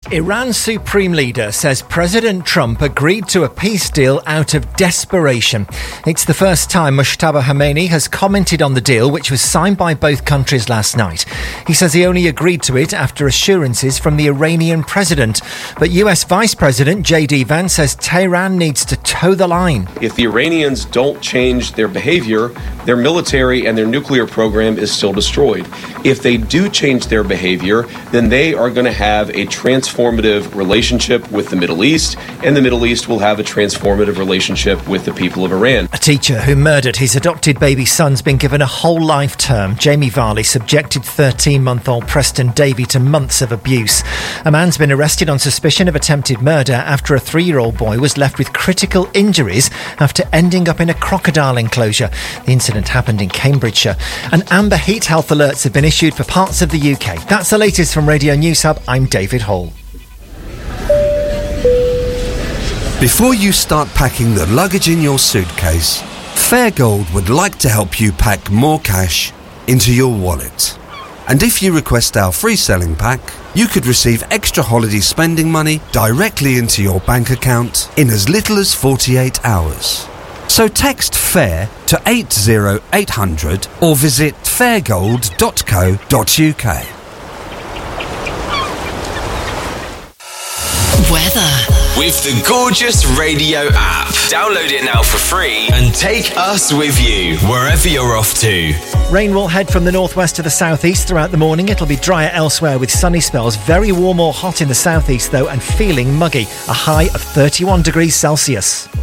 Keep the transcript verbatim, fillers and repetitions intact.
Iran's supreme leader says President Trump agreed to a peace deal out of desperation. It's the first time Mojtaba Khomeini has commented on the deal, which was signed by both countries last night. He says he only agreed to it after assurances from the Iranian president. But U S Vice President J D Vance says Tehran needs to toe the line. If the Iranians don't change their behavior, their military and their nuclear program is still destroyed. If they do change their behavior, then they are going to have a transformative relationship with the Middle East, and the Middle East will have a transformative relationship with the people of Iran. A teacher who murdered his adopted baby son's been given a whole life term. Jamie Varley subjected thirteen-month-old Preston Davey to months of abuse. A man's been arrested on suspicion of attempted murder after a three-year-old boy was left with critical injuries after ending up in a crocodile enclosure. The incident happened in Cambridgeshire. And amber heat health alerts have been issued for parts of the U K. That's the latest from Radio News Hub. I'm David Hall. Before you start packing the luggage in your suitcase, Fairgold would like to help you pack more cash into your wallet. And if you request our free selling pack, you could receive extra holiday spending money directly into your bank account in as little as forty-eight hours. So text FAIR to eight zero eight hundred or visit fairgold dot co dot uk. Weather. With the gorgeous Radio app. Download it now for free and take us with you wherever you're off to. Rain will head from the northwest to the southeast throughout the morning. It'll be drier elsewhere with sunny spells. Very warm or hot in the southeast though, and feeling muggy. A high of thirty-one degrees Celsius.